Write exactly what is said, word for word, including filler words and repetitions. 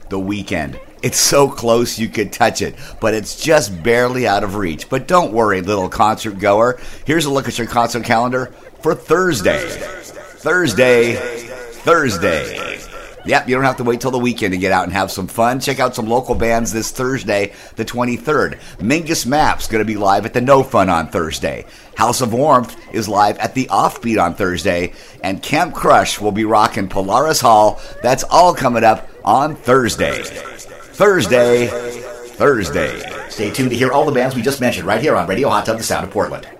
The Weeknd. It's so close you could touch it, but it's just barely out of reach. But don't worry, little concert goer. Here's a look at your concert calendar for Thursday. Thursday. Thursday. Yep, you don't have to wait till the weekend to get out and have some fun. Check out some local bands this Thursday, the twenty-third. Mingus Map's going to be live at the No Fun on Thursday. House of Warmth is live at the Offbeat on Thursday. And Camp Crush will be rocking Polaris Hall. That's all coming up on Thursday. Thursday. Thursday. Stay tuned to hear all the bands we just mentioned right here on Radio Hot Tub, the Sound of Portland.